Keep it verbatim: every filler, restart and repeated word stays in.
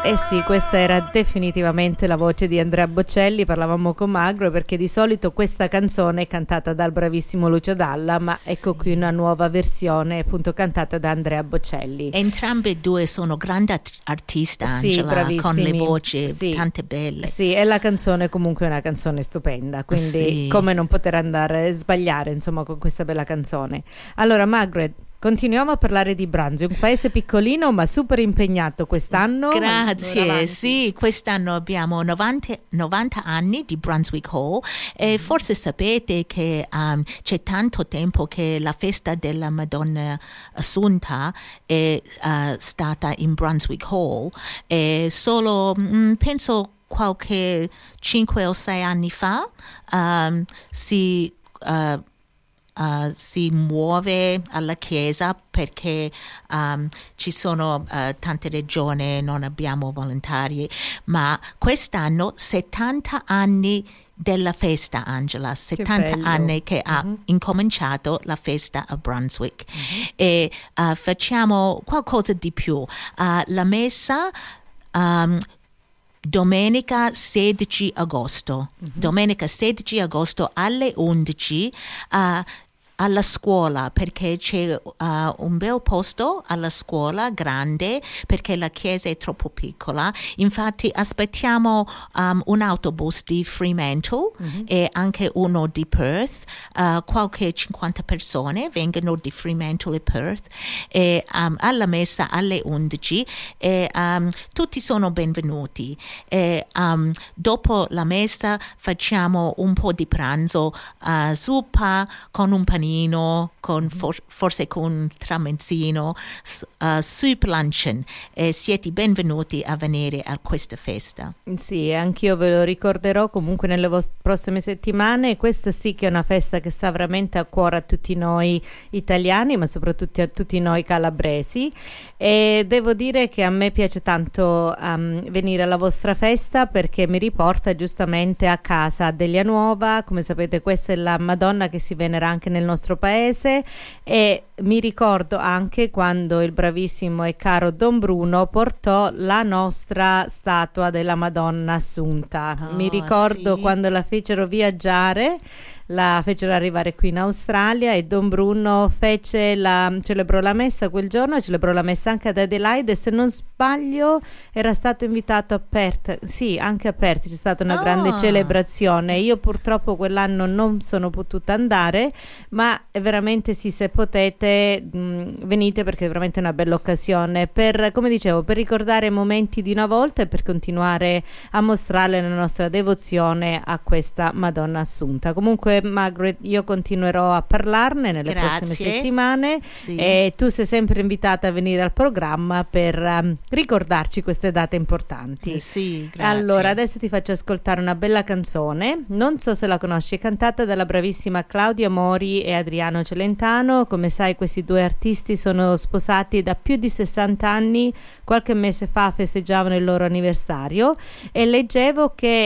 Eh sì, questa era definitivamente la voce di Andrea Bocelli. Parlavamo con Magro perché di solito questa canzone è cantata dal bravissimo Lucio Dalla, ma sì, ecco qui una nuova versione appunto cantata da Andrea Bocelli. Entrambi e due sono grandi artisti, Angela, sì, con le voci sì, tante belle. Sì, e la canzone comunque è una canzone stupenda, quindi sì, come non poter andare a sbagliare insomma con questa bella canzone. Allora Margaret, continuiamo a parlare di Brunswick, un paese piccolino ma super impegnato quest'anno. Grazie, sì, quest'anno abbiamo novanta, novanta anni di Brunswick Hall e forse sapete che um, c'è tanto tempo che la festa della Madonna Assunta è uh, stata in Brunswick Hall e solo, mm, penso qualche cinque o sei anni fa um, si... Uh, Uh, si muove alla chiesa perché um, ci sono uh, tante regioni, non abbiamo volontari, ma quest'anno settanta anni della festa, Angela, settanta anni che ha uh-huh. incominciato la festa a Brunswick uh-huh. e uh, facciamo qualcosa di più. Uh, la messa um, domenica sedici agosto, uh-huh. domenica sedici agosto alle undici uh, alla scuola, perché c'è uh, un bel posto alla scuola grande perché la chiesa è troppo piccola. Infatti aspettiamo um, un autobus di Fremantle uh-huh. e anche uno di Perth, uh, qualche cinquanta persone vengono di Fremantle e Perth e um, alla messa alle undici e um, tutti sono benvenuti e um, dopo la messa facciamo un po' di pranzo, uh, zuppa con un panino, con for- forse con un tramezzino, uh, soup luncheon, e siete benvenuti a venire a questa festa. Sì, anch'io ve lo ricorderò comunque nelle vos- prossime settimane. Questa sì che è una festa che sta veramente a cuore a tutti noi italiani, ma soprattutto a tutti noi calabresi, e devo dire che a me piace tanto um, venire alla vostra festa perché mi riporta giustamente a casa deglia Nuova. Come sapete, questa è la Madonna che si venera anche nel nostro paese e mi ricordo anche quando il bravissimo e caro Don Bruno portò la nostra statua della Madonna Assunta. Oh, mi ricordo sì. quando la fecero viaggiare, la fecero arrivare qui in Australia e Don Bruno fece la, celebrò la messa quel giorno, celebrò la messa anche ad Adelaide e se non sbaglio era stato invitato a Perth, sì anche a Perth c'è stata una oh. grande celebrazione. Io purtroppo quell'anno non sono potuta andare, ma veramente sì, se potete mh, venite perché è veramente una bella occasione per, come dicevo, per ricordare momenti di una volta e per continuare a mostrare la nostra devozione a questa Madonna Assunta. Comunque Margaret, io continuerò a parlarne nelle Grazie. prossime settimane sì. e tu sei sempre invitata a venire al programma per um, ricordarci queste date importanti. Eh sì, grazie. Allora adesso ti faccio ascoltare una bella canzone, non so se la conosci, è cantata dalla bravissima Claudia Mori e Adriano Celentano. Come sai questi due artisti sono sposati da più di sessanta anni, qualche mese fa festeggiavano il loro anniversario e leggevo che